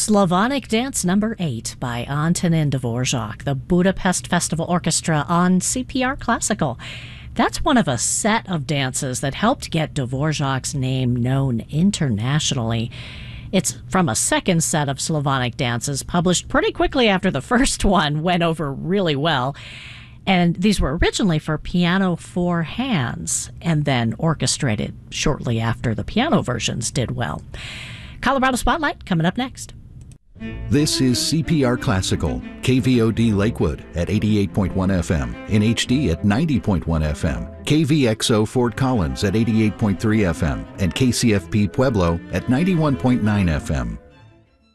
Slavonic Dance Number 8 by Antonin Dvorak, the Budapest Festival Orchestra on CPR Classical. That's one of a set of dances that helped get Dvorak's name known internationally. It's from a second set of Slavonic dances published pretty quickly after the first one went over really well. And these were originally for piano four hands and then orchestrated shortly after the piano versions did well. Colorado Spotlight coming up next. This is CPR Classical, KVOD Lakewood at 88.1 FM, in HD at 90.1 FM, KVXO Fort Collins at 88.3 FM, and KCFP Pueblo at 91.9 FM.